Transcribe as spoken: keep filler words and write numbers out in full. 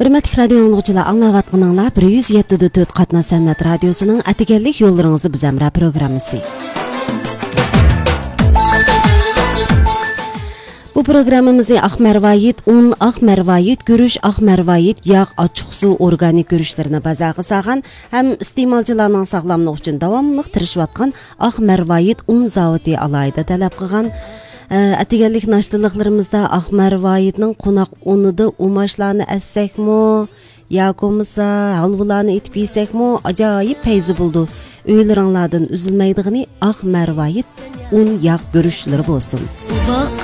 Hürmetli radyo dinləyicilər, anlayatqanlar bir yüz yeddi nöqtə dörd Qatna Sənət radiosunun ətigənlik yollarınızı bizəmrə proqramısı. Bu programımızda Axmervayit un, Axmervayit gürüş, Axmervayit yağ, açıq su, organik gürüşlərinə bazağı sağan, həm istemalçılarının sağlamlığı üçün davamlıq tirişiyatqan Axmervayit un zavodi alayda tələb qılğan ətigənlik naştılıqlarımızda Axmervayitning qonaq unuda umaşlarını əssəkmi, yoqmisa halvalarını etib yesəkmi, acayip peyzi buldu. Öylərinlərdən üzülməydiğini Axmervayit un, yağ gürüşləri bolsun.